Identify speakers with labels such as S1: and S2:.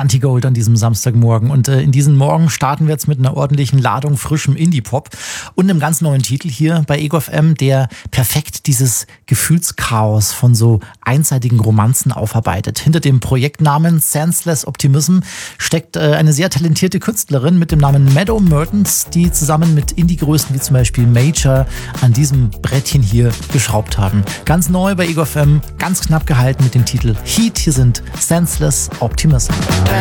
S1: Santigold an diesem Samstagmorgen. Und in diesen Morgen starten wir jetzt mit einer ordentlichen Ladung frischem Indie-Pop und einem ganz neuen Titel hier bei Ego FM, der perfekt dieses Gefühlschaos von so einseitigen Romanzen aufarbeitet. Hinter dem Projektnamen Senseless Optimism steckt eine sehr talentierte Künstlerin mit dem Namen Meadow Mertens, die zusammen mit Indie-Größen wie zum Beispiel Major an diesem Brettchen hier geschraubt haben. Ganz neu bei Ego FM, ganz knapp gehalten mit dem Titel Heat. Hier sind Senseless Optimism.